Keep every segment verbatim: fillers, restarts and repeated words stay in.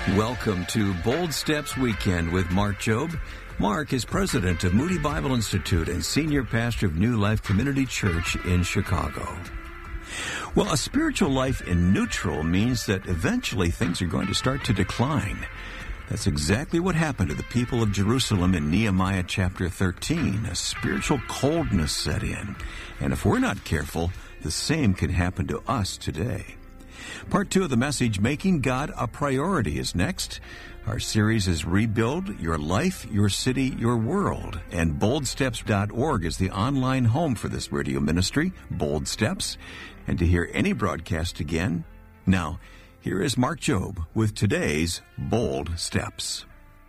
Welcome to Bold Steps Weekend with Mark Jobe. Mark is president of Moody Bible Institute and senior pastor of New Life Community Church in Chicago. Well, a spiritual life in neutral means that eventually things are going to start to decline. That's exactly what happened to the people of Jerusalem in Nehemiah chapter thirteen. A spiritual coldness set in. And if we're not careful, the same can happen to us today. Part two of the message, Making God a Priority, is next. Our series is Rebuild Your Life, Your City, Your World. And bold steps dot org is the online home for this radio ministry, Bold Steps. And to hear any broadcast again, now, here is Mark Jobe with today's Bold Steps.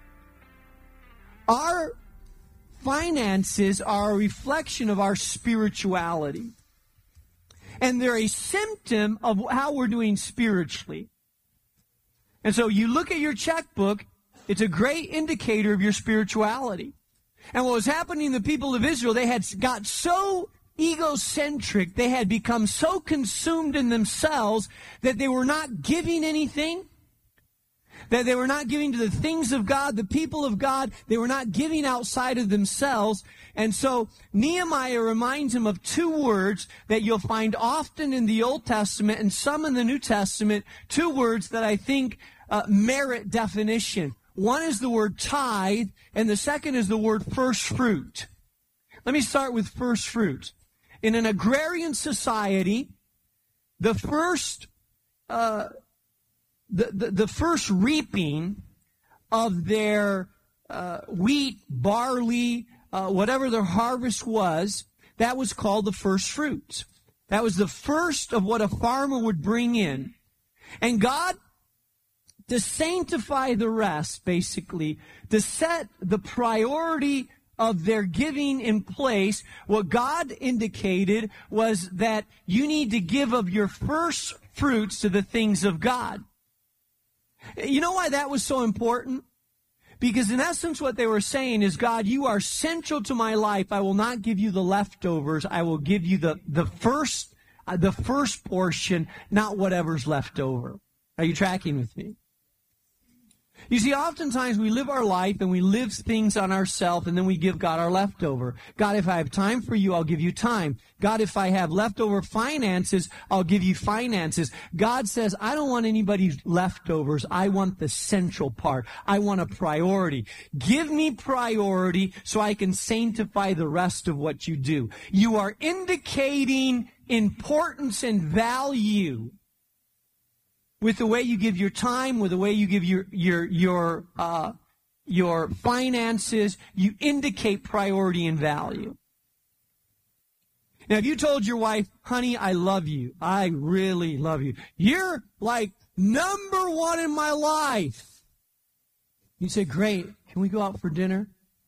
Our finances are a reflection of our spirituality. And they're a symptom of how we're doing spiritually. And so you look at your checkbook, it's a great indicator of your spirituality. And what was happening to the people of Israel, they had got so egocentric, they had become so consumed in themselves that they were not giving anything, that they were not giving to the things of God, the people of God. They were not giving outside of themselves. And so Nehemiah reminds him of two words that you'll find often in the Old Testament and some in the New Testament, two words that I think uh, merit definition. One is the word tithe, and the second is the word first fruit. Let me start with first fruit. In an agrarian society, the first uh The, the, the first reaping of their uh, wheat, barley, uh, whatever their harvest was, that was called the first fruits. That was the first of what a farmer would bring in. And God, to sanctify the rest, basically, to set the priority of their giving in place, what God indicated was that you need to give of your first fruits to the things of God. You know why that was so important? Because in essence what they were saying is, God, you are central to my life. I will not give you the leftovers. I will give you the, the first, uh, the first portion, not whatever's left over. Are you tracking with me? You see, oftentimes we live our life and we live things on ourselves and then we give God our leftover. God, if I have time for you, I'll give you time. God, if I have leftover finances, I'll give you finances. God says, I don't want anybody's leftovers. I want the central part. I want a priority. Give me priority so I can sanctify the rest of what you do. You are indicating importance and value with the way you give your time, with the way you give your your your uh, your finances. You indicate priority and value. Now, if you told your wife, honey, I love you, I really love you, you're like number one in my life, you say, great, can we go out for dinner?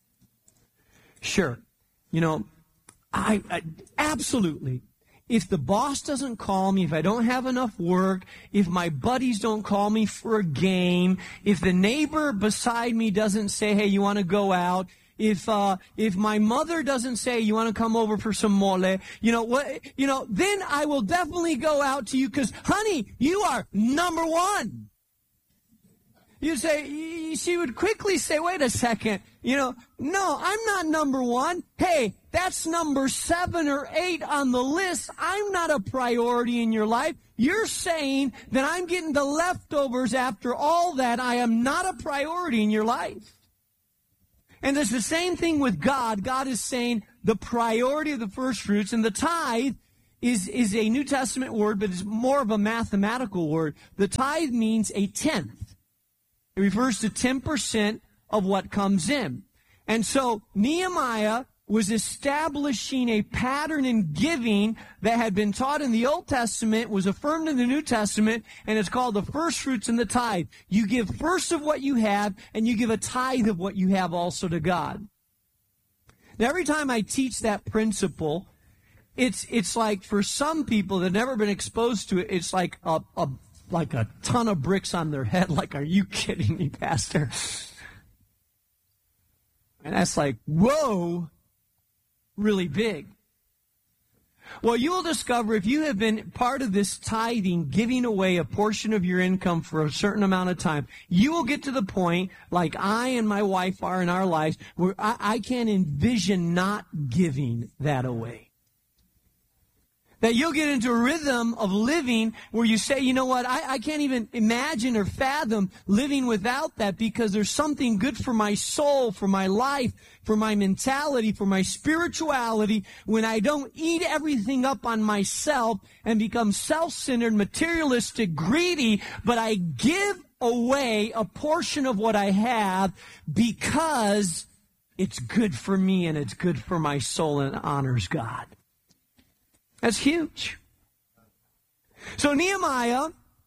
Sure. You know, I, I absolutely. If the boss doesn't call me, if I don't have enough work, if my buddies don't call me for a game, if the neighbor beside me doesn't say, hey, you want to go out, if uh if my mother doesn't say, you want to come over for some mole, you know what, you know, then I will definitely go out to you because, honey, you are number one. You say, she would quickly say, wait a second, you know, no, I'm not number one. Hey, that's number seven or eight on the list. I'm not a priority in your life. You're saying that I'm getting the leftovers after all that. I am not a priority in your life. And it's the same thing with God. God is saying the priority of the first fruits, and the tithe is, is a New Testament word, but it's more of a mathematical word. The tithe means a tenth. It refers to ten percent of what comes in. And so Nehemiah was establishing a pattern in giving that had been taught in the Old Testament, was affirmed in the New Testament, and it's called the first fruits and the tithe. You give first of what you have, and you give a tithe of what you have also to God. Now, every time I teach that principle, it's it's like for some people that have never been exposed to it, it's like a, a like a ton of bricks on their head. Like, are you kidding me, Pastor? And that's like, whoa, really big. Well, you will discover if you have been part of this tithing, giving away a portion of your income for a certain amount of time, you will get to the point, like I and my wife are in our lives, where I, I can't envision not giving that away. That you'll get into a rhythm of living where you say, you know what, I, I can't even imagine or fathom living without that, because there's something good for my soul, for my life, for my mentality, for my spirituality, when I don't eat everything up on myself and become self-centered, materialistic, greedy, but I give away a portion of what I have because it's good for me and it's good for my soul and honors God. That's huge. So Nehemiah,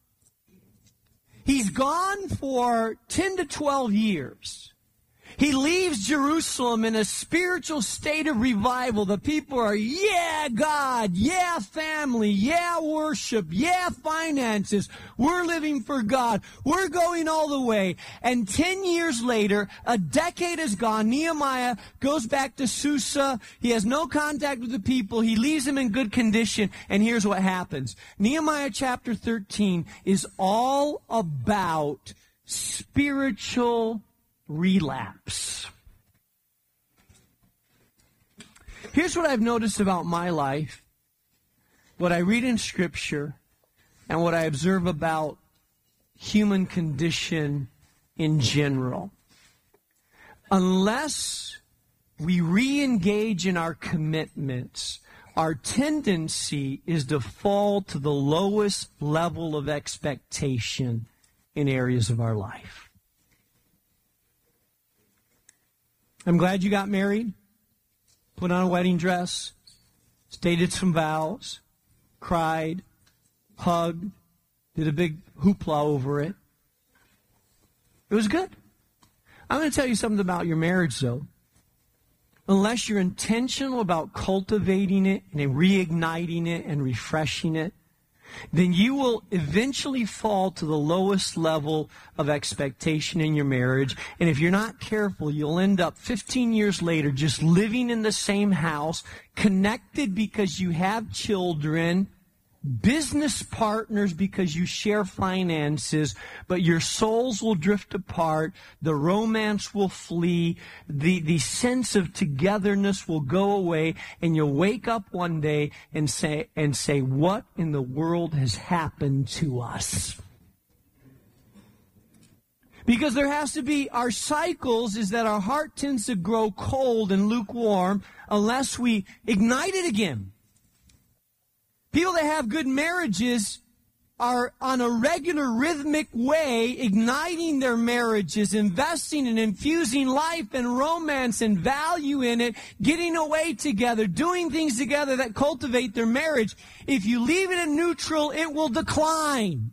he's gone for ten to twelve years. He leaves Jerusalem in a spiritual state of revival. The people are, yeah, God, yeah, family, yeah, worship, yeah, finances. We're living for God. We're going all the way. And ten years later, a decade has gone. Nehemiah goes back to Susa. He has no contact with the people. He leaves them in good condition. And here's what happens. Nehemiah chapter thirteen is all about spiritual relapse. Here's what I've noticed about my life, what I read in Scripture, and what I observe about human condition in general. Unless we re-engage in our commitments, our tendency is to fall to the lowest level of expectation in areas of our life. I'm glad you got married, put on a wedding dress, stated some vows, cried, hugged, did a big hoopla over it. It was good. I'm going to tell you something about your marriage, though. Unless you're intentional about cultivating it and reigniting it and refreshing it, then you will eventually fall to the lowest level of expectation in your marriage. And if you're not careful, you'll end up fifteen years later just living in the same house, connected because you have children, business partners because you share finances, but your souls will drift apart, the romance will flee, the, the sense of togetherness will go away, and you'll wake up one day and say, and say, what in the world has happened to us? Because there has to be, our cycles is that our heart tends to grow cold and lukewarm unless we ignite it again. People that have good marriages are on a regular rhythmic way igniting their marriages, investing and infusing life and romance and value in it, getting away together, doing things together that cultivate their marriage. If you leave it in neutral, it will decline.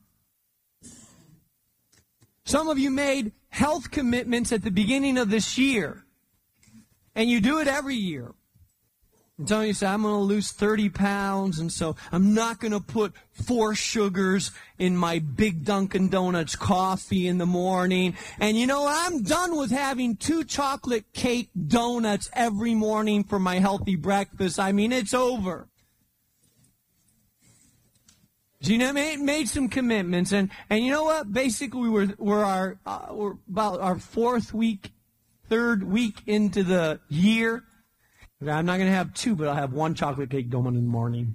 Some of you made health commitments at the beginning of this year, and you do it every year. And some of you say, I'm going to lose thirty pounds, and so I'm not going to put four sugars in my big Dunkin' Donuts coffee in the morning. And you know, I'm done with having two chocolate cake donuts every morning for my healthy breakfast. I mean, it's over. So, you know, made, made some commitments, and, and you know what? Basically, we're we're our uh, we're about our fourth week, third week into the year. I'm not going to have two, but I'll have one chocolate cake donut in the morning.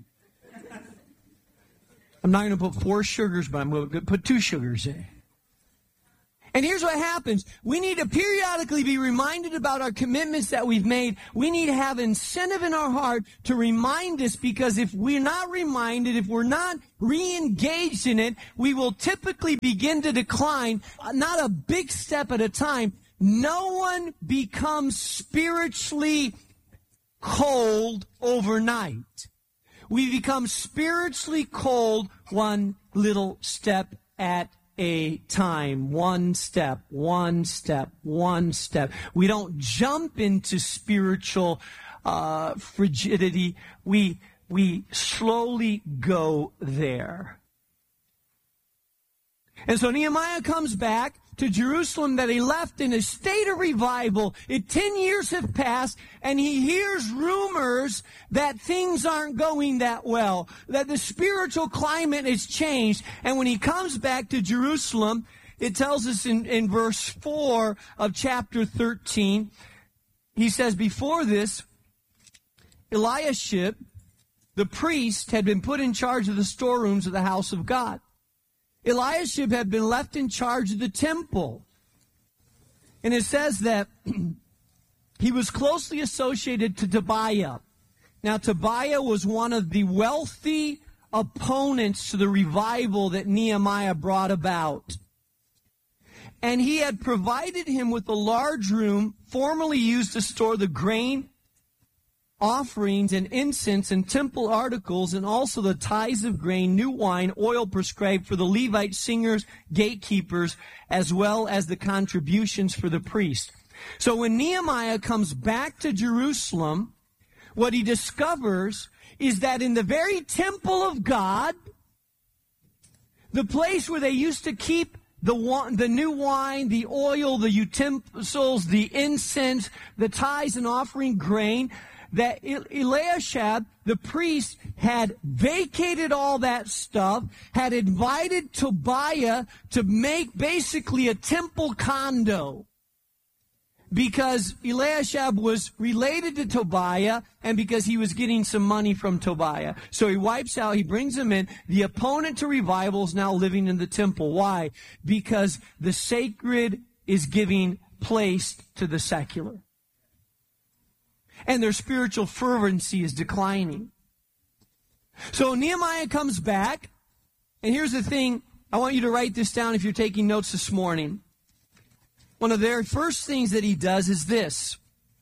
I'm not going to put four sugars, but I'm going to put two sugars in. And here's what happens. We need to periodically be reminded about our commitments that we've made. We need to have incentive in our heart to remind us, because if we're not reminded, if we're not re-engaged in it, we will typically begin to decline, not a big step at a time. No one becomes spiritually cold overnight. We become spiritually cold one little step at a time. One step, one step, one step. We don't jump into spiritual uh, frigidity. We, we slowly go there. And so Nehemiah comes back. to Jerusalem that he left in a state of revival. It, ten years have passed, and he hears rumors that things aren't going that well, that the spiritual climate has changed. And when he comes back to Jerusalem, it tells us in, in verse four of chapter thirteen, he says, before this, Eliashib, the priest, had been put in charge of the storerooms of the house of God. Eliashib had been left in charge of the temple. And it says that he was closely associated to Tobiah. Now, Tobiah was one of the wealthy opponents to the revival that Nehemiah brought about. And he had provided him with a large room formerly used to store the grain, offerings, and incense and temple articles, and also the tithes of grain, new wine, oil prescribed for the Levite singers, gatekeepers, as well as the contributions for the priest. So when Nehemiah comes back to Jerusalem, what he discovers is that in the very temple of God, the place where they used to keep the the new wine, the oil, the utensils, the incense, the tithes and offering grain, that Eliashib, the priest, had vacated all that stuff, had invited Tobiah to make basically a temple condo, because Eliashib was related to Tobiah and because he was getting some money from Tobiah. So he wipes out, he brings him in. The opponent to revival is now living in the temple. Why? Because the sacred is giving place to the secular. And their spiritual fervency is declining. So Nehemiah comes back, and here's the thing. I want you to write this down if you're taking notes this morning. One of their first things that he does is this.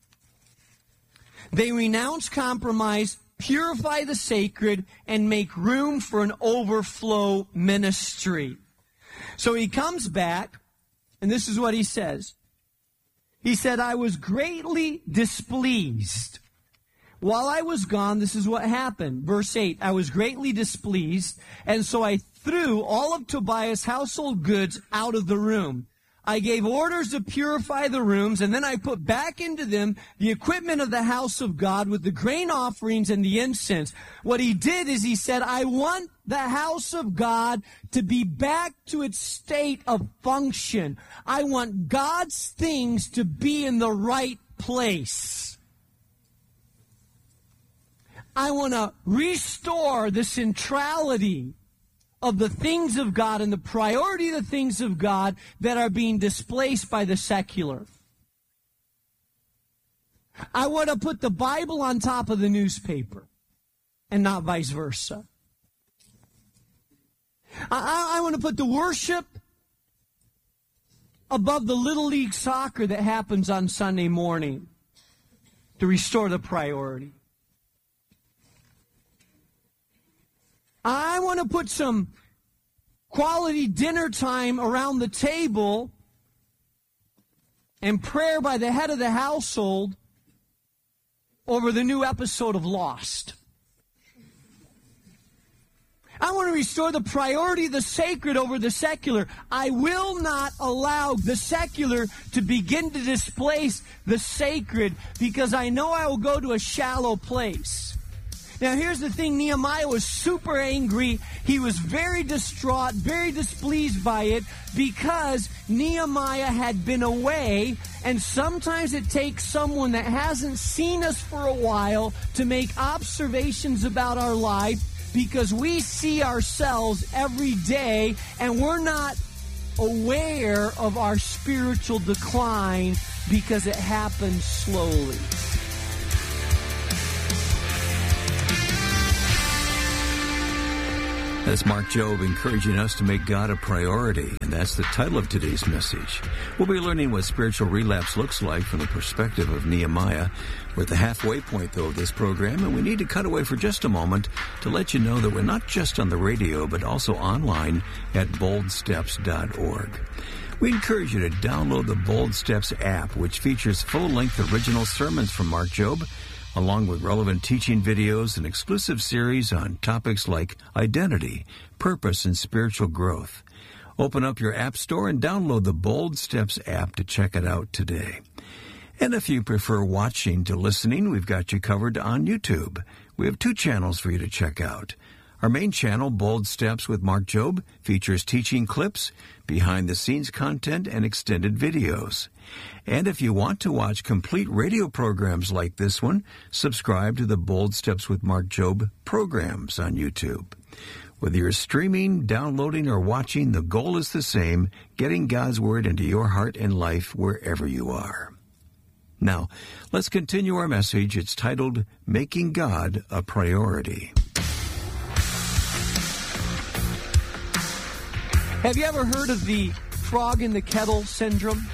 They renounce compromise, purify the sacred, and make room for an overflow ministry. So he comes back, and this is what he says. He said, I was greatly displeased. While I was gone, this is what happened. Verse eight, I was greatly displeased, and so I threw all of Tobiah's household goods out of the room. I gave orders to purify the rooms, and then I put back into them the equipment of the house of God with the grain offerings and the incense. What he did is he said, I want the house of God to be back to its state of function. I want God's things to be in the right place. I want to restore the centrality of the things of God and the priority of the things of God that are being displaced by the secular. I want to put the Bible on top of the newspaper and not vice versa. I, I want to put the worship above the Little League soccer that happens on Sunday morning to restore the priority. I want to put some quality dinner time around the table and prayer by the head of the household over the new episode of Lost. I want to restore the priority of the sacred over the secular. I will not allow the secular to begin to displace the sacred, because I know I will go to a shallow place. Now, here's the thing. Nehemiah was super angry. He was very distraught, very displeased by it, because Nehemiah had been away, and sometimes it takes someone that hasn't seen us for a while to make observations about our life, because we see ourselves every day, and we're not aware of our spiritual decline because it happens slowly. That's Mark Jobe encouraging us to make God a priority, and that's the title of today's message. We'll be learning what spiritual relapse looks like from the perspective of Nehemiah. We're at the halfway point, though, of this program, and we need to cut away for just a moment to let you know that we're not just on the radio, but also online at bold steps dot org. We encourage you to download the Bold Steps app, which features full-length original sermons from Mark Jobe, along with relevant teaching videos and exclusive series on topics like identity, purpose, and spiritual growth. Open up your app store and download the Bold Steps app to check it out today. And if you prefer watching to listening, we've got you covered on YouTube. We have two channels for you to check out. Our main channel, Bold Steps with Mark Jobe, features teaching clips, behind-the-scenes content, and extended videos. And if you want to watch complete radio programs like this one, subscribe to the Bold Steps with Mark Jobe programs on YouTube. Whether you're streaming, downloading, or watching, the goal is the same, getting God's Word into your heart and life wherever you are. Now, let's continue our message. It's titled, Making God a Priority. Have you ever heard of the frog in the kettle syndrome?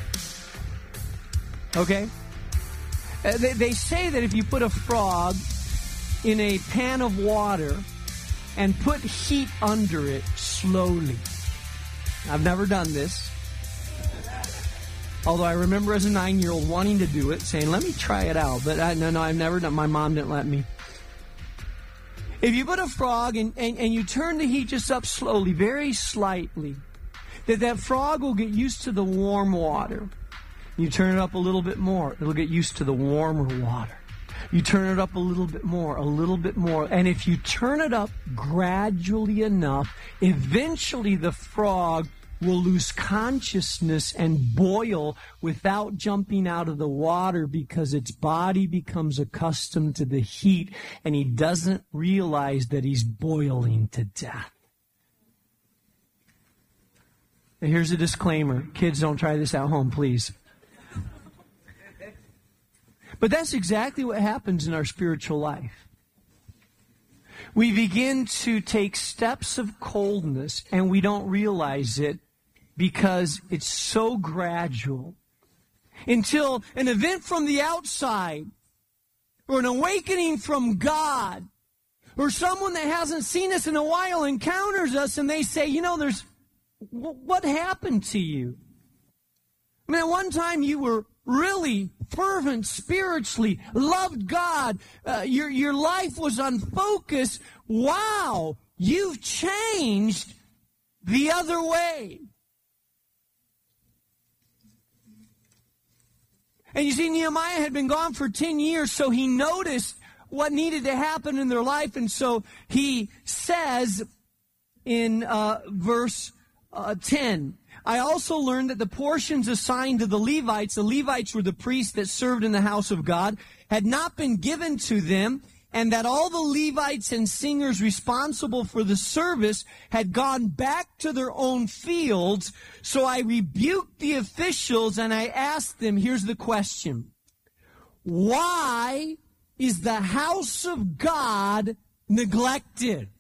Okay. Uh, they, they say that if you put a frog in a pan of water and put heat under it slowly. I've never done this. Although I remember as a nine-year-old wanting to do it, saying, let me try it out. But I, no, no, I've never done. My mom didn't let me. If you put a frog and, and, and you turn the heat just up slowly, very slightly, that that frog will get used to the warm water. You turn it up a little bit more, it'll get used to the warmer water. You turn it up a little bit more, a little bit more. And if you turn it up gradually enough, eventually the frog will lose consciousness and boil without jumping out of the water because its body becomes accustomed to the heat and he doesn't realize that he's boiling to death. And here's a disclaimer. Kids, don't try this at home, please. But that's exactly what happens in our spiritual life. We begin to take steps of coldness and we don't realize it because it's so gradual. Until an event from the outside or an awakening from God or someone that hasn't seen us in a while encounters us and they say, you know, there's, what happened to you? I mean, at one time you were really fervent spiritually, loved God, uh, your, your life was unfocused. Wow, you've changed the other way. And you see, Nehemiah had been gone for ten years, so he noticed what needed to happen in their life. And so he says in uh, verse uh, ten, I also learned that the portions assigned to the Levites, the Levites were the priests that served in the house of God, had not been given to them, and that all the Levites and singers responsible for the service had gone back to their own fields. So I rebuked the officials and I asked them, here's the question, why is the house of God neglected?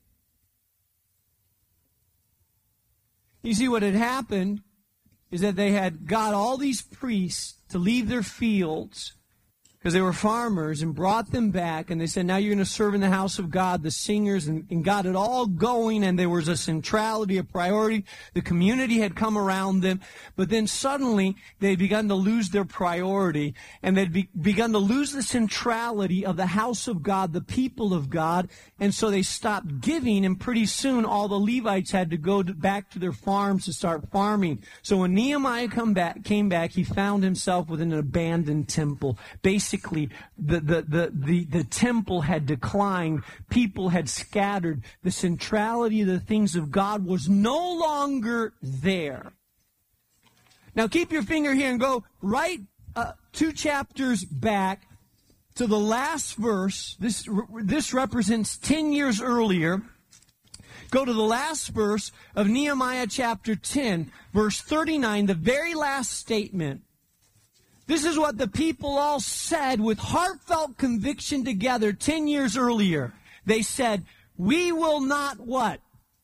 You see, what had happened is that they had got all these priests to leave their fields because they were farmers and brought them back. And they said, now you're going to serve in the house of God, the singers, and, and got it all going. And there was a centrality, a priority. The community had come around them. But then suddenly they had begun to lose their priority. And they'd be, begun to lose the centrality of the house of God, the people of God. And so they stopped giving. And pretty soon all the Levites had to go to, back to their farms to start farming. So when Nehemiah come back, came back, he found himself within an abandoned temple. Basically, Basically, the, the, the, the, the temple had declined. People had scattered. The centrality of the things of God was no longer there. Now, keep your finger here and go right uh, two chapters back to the last verse. This, this represents ten years earlier. Go to the last verse of Nehemiah chapter ten, verse thirty-nine, the very last statement. This is what the people all said with heartfelt conviction together ten years earlier. They said, we will not what?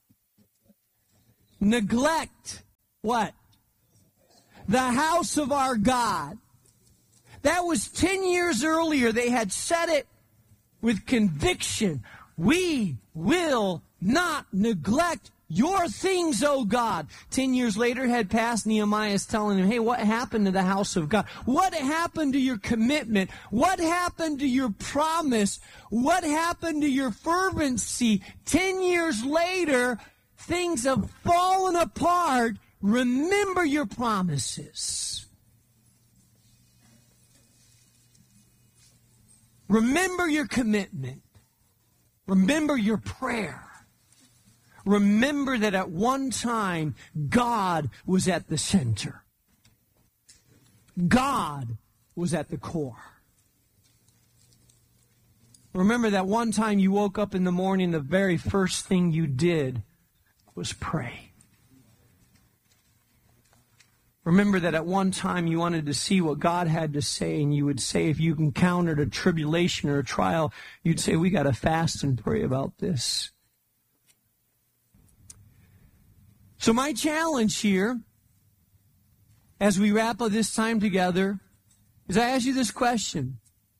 Neglect what? The house of our God. That was ten years earlier. They had said it with conviction. We will not neglect your things, O God. Ten years later had passed. Nehemiah is telling him, hey, what happened to the house of God? What happened to your commitment? What happened to your promise? What happened to your fervency? Ten years later, things have fallen apart, remember your promises. Remember your commitment. Remember your prayer. Remember that at one time, God was at the center. God was at the core. Remember that one time you woke up in the morning, the very first thing you did was pray. Remember that at one time you wanted to see what God had to say, and you would say, if you encountered a tribulation or a trial, you'd say, we got to fast and pray about this. So my challenge here, as we wrap up this time together, is I ask you this question.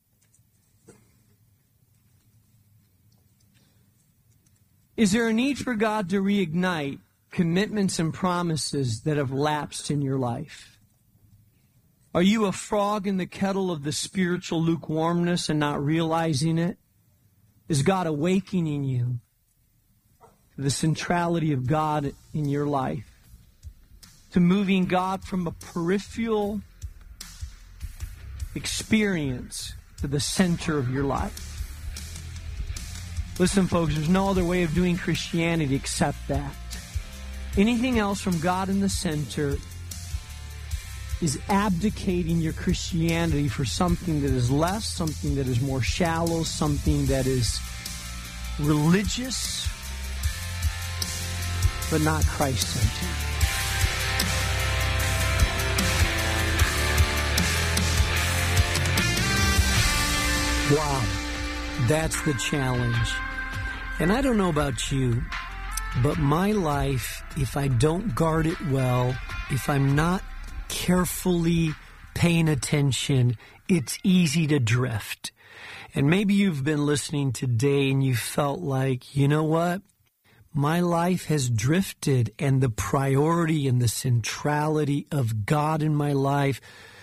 Is there a need for God to reignite commitments and promises that have lapsed in your life? Are you a frog in the kettle of the spiritual lukewarmness and not realizing it? Is God awakening you to the centrality of God in your life? To moving God from a peripheral experience to the center of your life? Listen, folks, there's no other way of doing Christianity except that. Anything else from God in the center is abdicating your Christianity for something that is less, something that is more shallow, something that is religious, but not Christ-centered. Wow, that's the challenge. And I don't know about you, but my life, if I don't guard it well, if I'm not carefully paying attention, it's easy to drift. And maybe you've been listening today and you felt like, you know what? My life has drifted, and the priority and the centrality of God in my life,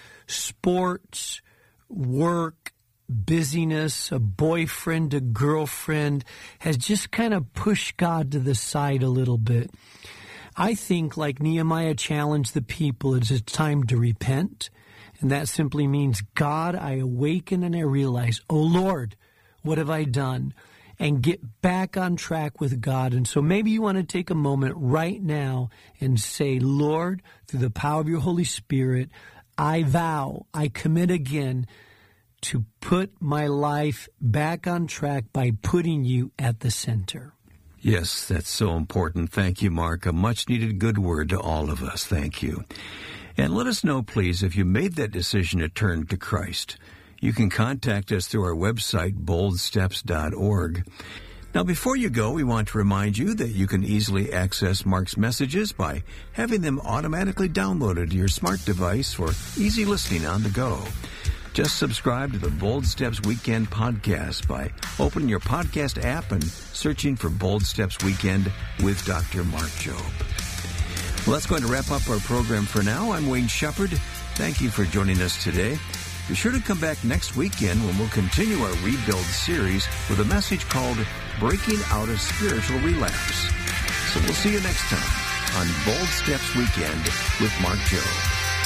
sports, work, busyness, a boyfriend, a girlfriend, has just kind of pushed God to the side a little bit. I think, like Nehemiah challenged the people, it's time to repent. And that simply means, God, I awaken and I realize, oh Lord, what have I done? And get back on track with God. And so maybe you want to take a moment right now and say, Lord, through the power of your Holy Spirit, I vow, I commit again to put my life back on track by putting you at the center. Yes, that's so important. Thank you, Mark. A much-needed good word to all of us. Thank you. And let us know, please, if you made that decision to turn to Christ. You can contact us through our website, bold steps dot org. Now, before you go, we want to remind you that you can easily access Mark's messages by having them automatically downloaded to your smart device for easy listening on the go. Just subscribe to the Bold Steps Weekend podcast by opening your podcast app and searching for Bold Steps Weekend with Doctor Mark Jobe. Well, that's going to wrap up our program for now. I'm Wayne Shepherd. Thank you for joining us today. Be sure to come back next weekend when we'll continue our Rebuild series with a message called Breaking Out of Spiritual Relapse. So we'll see you next time on Bold Steps Weekend with Mark Jobe.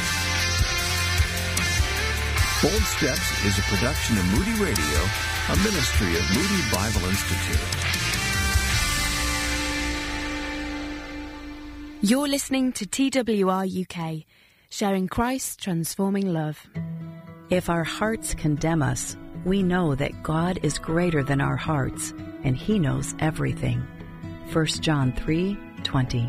Bold Steps is a production of Moody Radio, a ministry of Moody Bible Institute. You're listening to T W R U K, sharing Christ's transforming love. If our hearts condemn us, we know that God is greater than our hearts, and He knows everything. First John three twenty.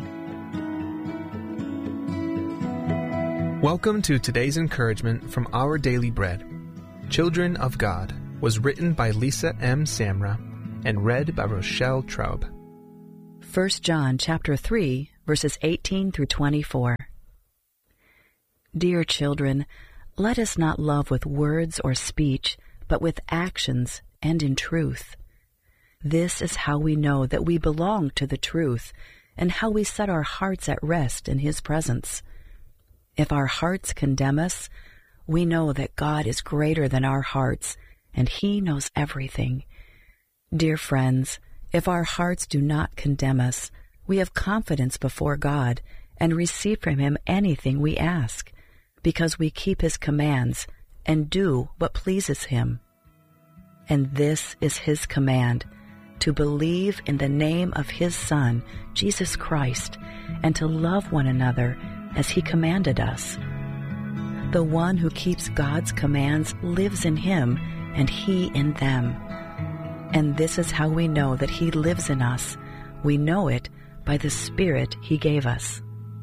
Welcome to today's encouragement from Our Daily Bread. Children of God was written by Lisa M. Samra and read by Rochelle Traub. First John chapter three, verses eighteen through twenty-four. Dear children, let us not love with words or speech, but with actions and in truth. This is how we know that we belong to the truth, and how we set our hearts at rest in His presence. If our hearts condemn us, we know that God is greater than our hearts, and He knows everything. Dear friends, if our hearts do not condemn us, We have confidence before God and receive from Him anything we ask, because we keep His commands and do what pleases Him. And this is His command, to believe in the name of His Son, Jesus Christ, and to love one another as He commanded us. The one who keeps God's commands lives in Him, and He in them. And this is how we know that He lives in us. We know it by the Spirit He gave us.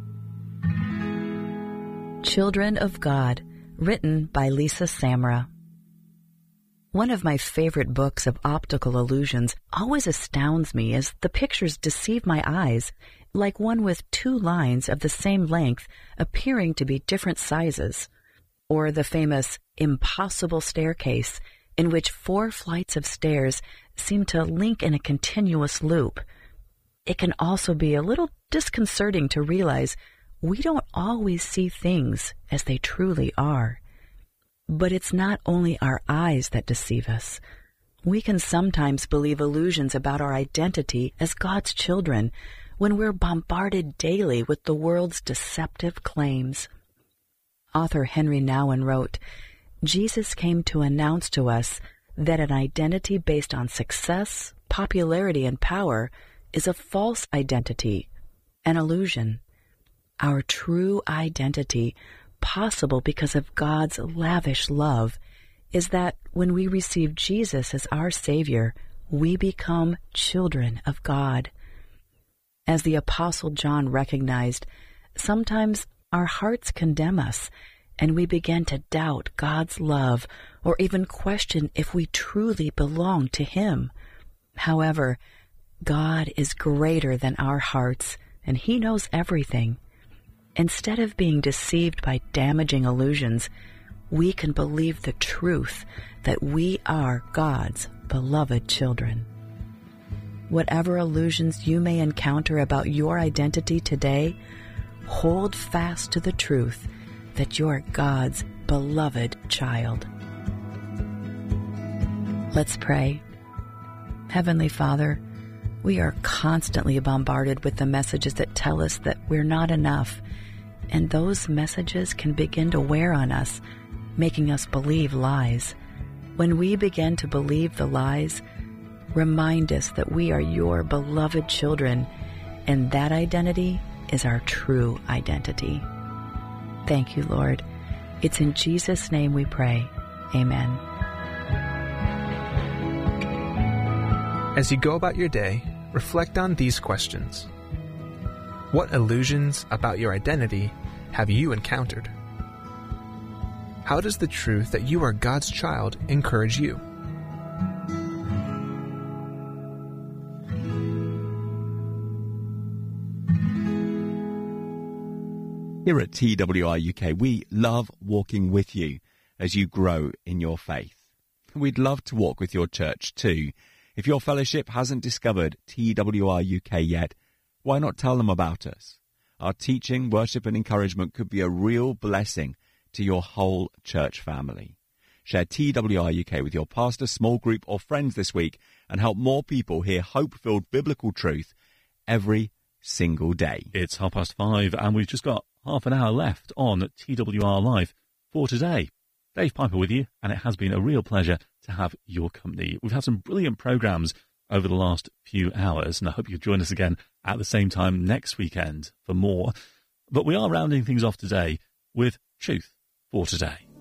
Children of God, written by Lisa Samra. One of my favorite books of optical illusions always astounds me as the pictures deceive my eyes, like one with two lines of the same length appearing to be different sizes, or the famous impossible staircase in which four flights of stairs seem to link in a continuous loop. It can also be a little disconcerting to realize we don't always see things as they truly are. But it's not only our eyes that deceive us. We can sometimes believe illusions about our identity as God's children when we're bombarded daily with the world's deceptive claims. Author Henry Nouwen wrote, Jesus came to announce to us that an identity based on success, popularity, and power is a false identity, an illusion. Our true identity, possible because of God's lavish love, is that when we receive Jesus as our Savior, we become children of God. As the Apostle John recognized, sometimes our hearts condemn us, and we begin to doubt God's love or even question if we truly belong to Him. However, God is greater than our hearts, and He knows everything. Instead of being deceived by damaging illusions, we can believe the truth that we are God's beloved children. Whatever illusions you may encounter about your identity today, hold fast to the truth that you're God's beloved child. Let's pray. Heavenly Father, we are constantly bombarded with the messages that tell us that we're not enough, and those messages can begin to wear on us, making us believe lies. When we begin to believe the lies, remind us that we are your beloved children, and that identity is our true identity. Thank you, Lord. It's in Jesus' name we pray. Amen. As you go about your day, reflect on these questions. What illusions about your identity have you encountered? How does the truth that you are God's child encourage you? Here at T W R U K, we love walking with you as you grow in your faith. We'd love to walk with your church too. If your fellowship hasn't discovered T W R U K yet, why not tell them about us? Our teaching, worship and encouragement could be a real blessing to your whole church family. Share T W R U K with your pastor, small group or friends this week and help more people hear hope-filled biblical truth every single day. It's half past five and we've just got half an hour left on T W R Live for today. Dave Piper with you, and it has been a real pleasure to have your company. We've had some brilliant programmes over the last few hours, and I hope you'll join us again at the same time next weekend for more. But we are rounding things off today with Truth for Today.